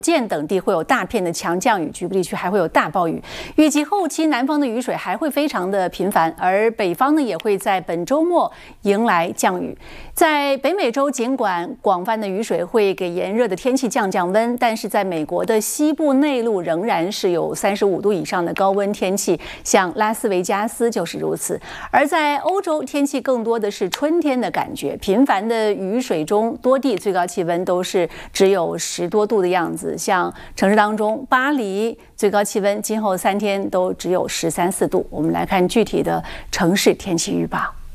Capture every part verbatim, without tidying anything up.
建等地会有大片的强降雨，局部地区还会有大暴雨。预计后期南方的雨水还会非常的频繁，而北方呢也会在本周末迎来降雨。在北美洲，尽管广泛的雨水会给炎热的天气降降温，但是在美国的西部内陆仍然是有三十五度以上的高温天气，像拉斯维加斯就是如此。而在欧洲，天气更多的是春天的感觉，频繁的雨水中，多地最高气温都是只有十多度的样子。像城市当中，巴黎最高气温今后三天都只有十三四度。我们来看具体的城市天气预报。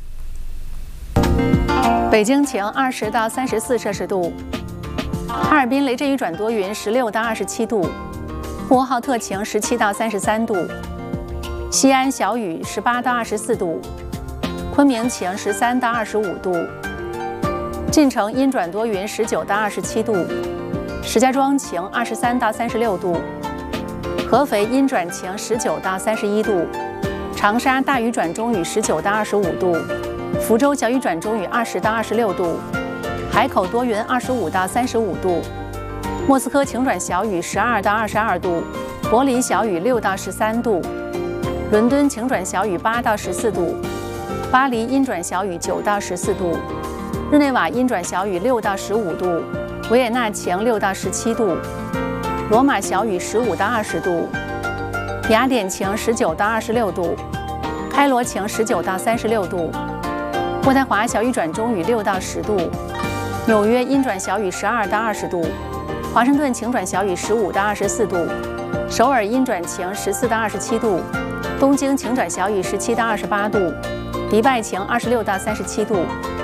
北京晴，二十到三十四摄氏度；哈尔滨雷阵雨转多云，十六到二十七度；呼和浩特晴，十七到三十三度；西安小雨，十八到二十四度；昆明晴，十三到二十五度；晋城阴转多云，十九到二十七度。石家庄晴，二十三到三十六度；合肥阴转晴，十九到三十一度；长沙大雨转中雨，十九到二十五度；福州小雨转中雨，二十到二十六度；海口多云，二十五到三十五度；莫斯科晴转小雨，十二到二十二度；柏林小雨，六到十三度；伦敦晴转小雨，八到十四度；巴黎阴转小雨，九到十四度；日内瓦阴转小雨，六到十五度。维也纳晴，六到十七度；罗马小雨，十五到二十度；雅典晴，十九到二十六度；开罗晴，十九到三十六度；渥太华小雨转中雨，六到十度；纽约阴转小雨，十二到二十度；华盛顿晴转小雨，十五到二十四度；首尔阴转晴，十四到二十七度；东京晴转小雨，十七到二十八度；迪拜晴，二十六到三十七度；